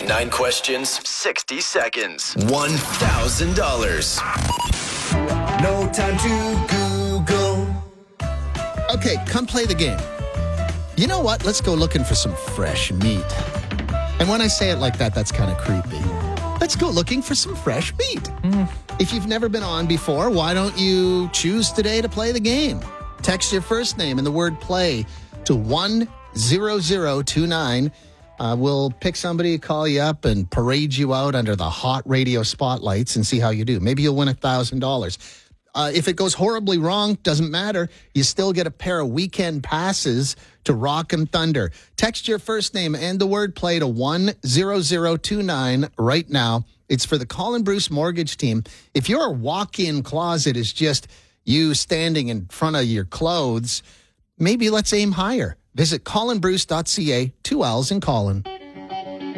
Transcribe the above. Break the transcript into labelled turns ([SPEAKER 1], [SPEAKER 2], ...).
[SPEAKER 1] 9 questions, 60 seconds, $1,000.
[SPEAKER 2] No time to Google.
[SPEAKER 3] Okay, come play the game. You know what? Let's go looking for some fresh meat. And when I say it like that, that's kind of creepy. Let's go looking for some fresh meat. If you've never been on before, why don't you choose today to play the game? Text your first name and the word play to 10029. We'll pick somebody, call you up, and parade you out under the hot radio spotlights and see how you do. Maybe you'll win $1,000. If it goes horribly wrong, doesn't matter. You still get a pair of weekend passes to Rock and Thunder. Text your first name and the word play to 10029 right now. It's for the Colin Bruce Mortgage Team. If your walk-in closet is just you standing in front of your clothes, maybe let's aim higher. Visit colinbruce.ca, 2 L's in Colin.